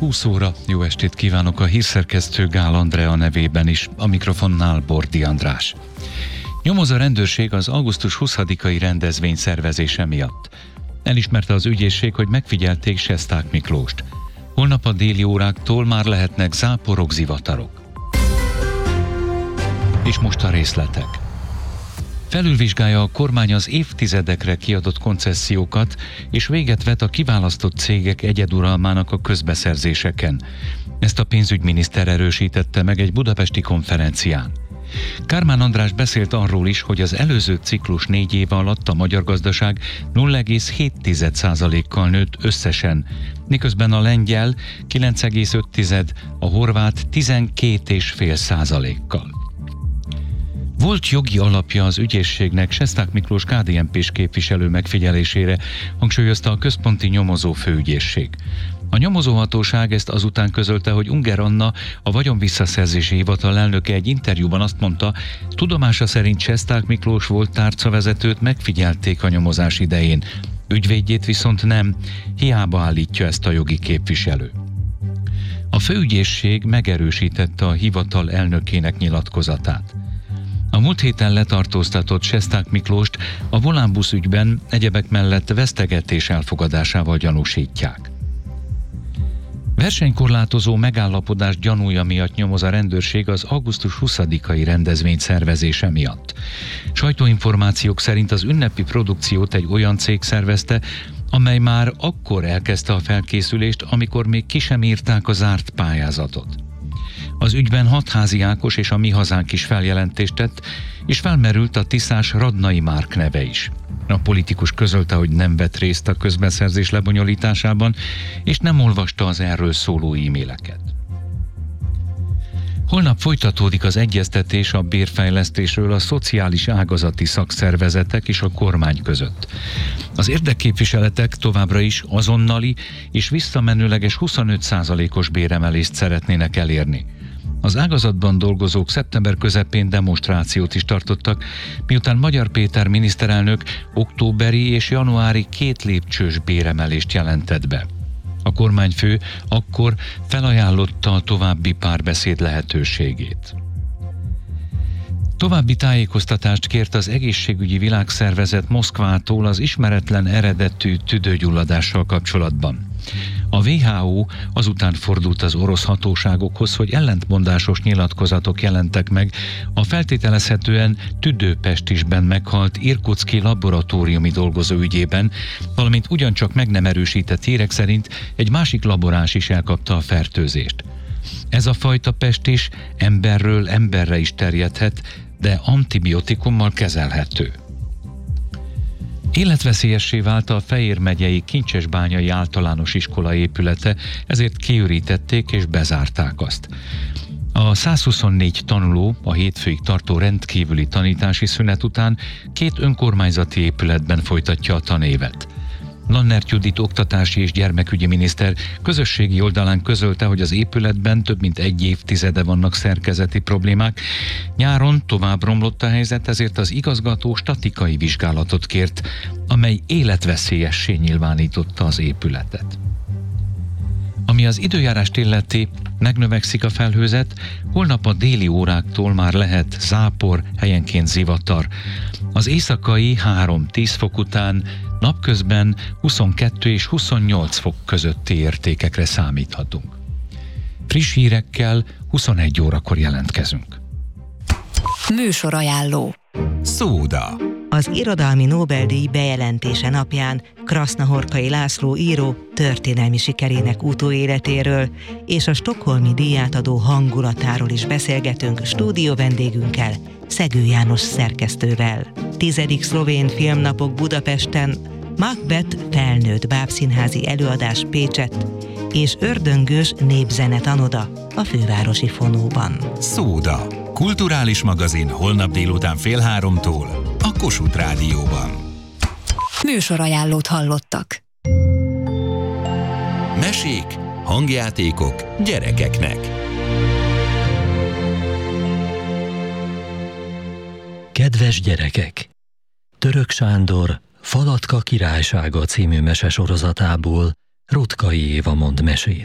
20 óra, jó estét kívánok a hírszerkesztő Gál Andrea nevében is, a mikrofonnál Bordi András. Nyomoz a rendőrség az augusztus 20-ai rendezvény szervezése miatt. Elismerte az ügyészség, hogy megfigyelték Sesták Miklóst. Holnap a déli óráktól már lehetnek záporok, zivatarok. És most a részletek. Felülvizsgálja a kormány az évtizedekre kiadott koncesziókat, és véget vet a kiválasztott cégek egyeduralmának a közbeszerzéseken. Ezt a pénzügyminiszter erősítette meg egy budapesti konferencián. Kármán András beszélt arról is, hogy az előző ciklus 4 év alatt a magyar gazdaság 0,7%-kal nőtt összesen, miközben a lengyel 9,5%, a horvát 12,5%-kal. Volt jogi alapja az ügyészségnek Sesták Miklós KDNP-s képviselő megfigyelésére, hangsúlyozta a központi nyomozó főügyészség. A nyomozóhatóság ezt azután közölte, hogy Unger Anna, a vagyonvisszaszerzési hivatal elnöke egy interjúban azt mondta, tudomása szerint Sesták Miklós volt tárcavezetőt megfigyelték a nyomozás idején. Ügyvédjét viszont nem, hiába állítja ezt a jogi képviselő. A főügyészség megerősítette a hivatal elnökének nyilatkozatát. A múlt héten letartóztatott Sesták Miklóst a Volánbusz ügyben egyebek mellett vesztegetés elfogadásával gyanúsítják. Versenykorlátozó megállapodás gyanúja miatt nyomoz a rendőrség az augusztus 20-ai rendezvény szervezése miatt. Sajtóinformációk szerint az ünnepi produkciót egy olyan cég szervezte, amely már akkor elkezdte a felkészülést, amikor még ki sem írták a zárt pályázatot. Az ügyben Hatházi Ákos és a Mi Hazánk is feljelentést tett, és felmerült a tiszás Radnai Márk neve is. A politikus közölte, hogy nem vett részt a közbeszerzés lebonyolításában, és nem olvasta az erről szóló e-maileket. Holnap folytatódik az egyeztetés a bérfejlesztésről a szociális ágazati szakszervezetek és a kormány között. Az érdekképviseletek továbbra is azonnali és visszamenőleges 25%-os béremelést szeretnének elérni. Az ágazatban dolgozók szeptember közepén demonstrációt is tartottak, miután Magyar Péter miniszterelnök októberi és januári 2 lépcsős béremelést jelentett be. A kormányfő akkor felajánlotta a további párbeszéd lehetőségét. További tájékoztatást kért az Egészségügyi Világszervezet Moszkvától az ismeretlen eredetű tüdőgyulladással kapcsolatban. A WHO azután fordult az orosz hatóságokhoz, hogy ellentmondásos nyilatkozatok jelentek meg a feltételezhetően tüdőpestisben meghalt irkutszki laboratóriumi dolgozó ügyében, valamint ugyancsak meg nem erősített hírek szerint egy másik laboráns is elkapta a fertőzést. Ez a fajta pestis emberről emberre is terjedhet, de antibiotikummal kezelhető. Életveszélyessé vált a Fejér megyei Kincsesbányai általános iskola épülete, ezért kiürítették és bezárták azt. A 124 tanuló a hétfőig tartó rendkívüli tanítási szünet után 2 önkormányzati épületben folytatja a tanévet. Lannert Judit oktatási és gyermekügyi miniszter közösségi oldalán közölte, hogy az épületben több mint 1 évtizede vannak szerkezeti problémák. Nyáron tovább romlott a helyzet, ezért az igazgató statikai vizsgálatot kért, amely életveszélyessé nyilvánította az épületet. Ami az időjárást illeti, megnövekszik a felhőzet, holnap a déli óráktól már lehet zápor, helyenként zivatar. Az éjszakai 3-10 fok után napközben 22 és 28 fok közötti értékekre számíthatunk. Friss hírekkel 21 órakor jelentkezünk. Műsorajánló. Szóda. Az irodalmi Nobel-díj bejelentése napján Krasznahorkai László író történelmi sikerének utóéletéről és a stockholmi díjátadó hangulatáról is beszélgetünk stúdió vendégünkkel, Szegő János szerkesztővel. 10. szlovén filmnapok Budapesten, Macbeth felnőtt bábszínházi előadás Pécsett és ördöngős népzene tanoda a fővárosi Fonóban. Szóda. Kulturális magazin holnap délután 2:30 a Kossuth Rádióban. Műsorajánlót hallottak. Mesék, hangjátékok gyerekeknek. Kedves gyerekek! Török Sándor Falatka királysága című mesesorozatából Rutkai Éva mond mesét.